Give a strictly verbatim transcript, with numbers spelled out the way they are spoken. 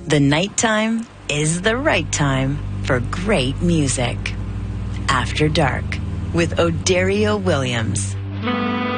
The nighttime is the right time for great music. After Dark with O'Dario Williams.